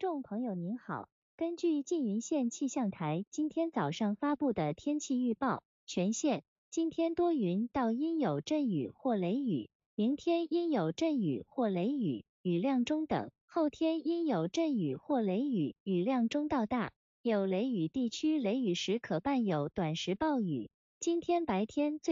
众朋友您好，根据缙云县气象台今天早上发布的天气预报，全县今天多云到阴有阵雨或雷雨，明天阴有阵雨或雷雨，雨量中等，后天阴有阵雨或雷雨，雨量中到大，有雷雨地区雷雨时可伴有短时暴雨。今天白天最